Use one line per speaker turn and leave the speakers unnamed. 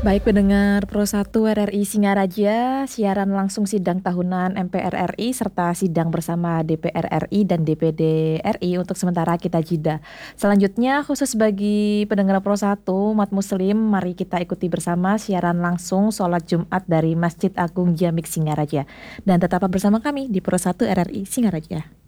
Baik pendengar Pro 1 RRI Singaraja, siaran langsung sidang tahunan MPR RI serta sidang bersama DPR RI dan DPD RI untuk sementara kita jeda. Selanjutnya khusus bagi pendengar Pro 1 umat muslim, mari kita ikuti bersama siaran langsung sholat Jumat dari Masjid Agung Jamik Singaraja. Dan tetaplah bersama kami di Pro 1 RRI Singaraja.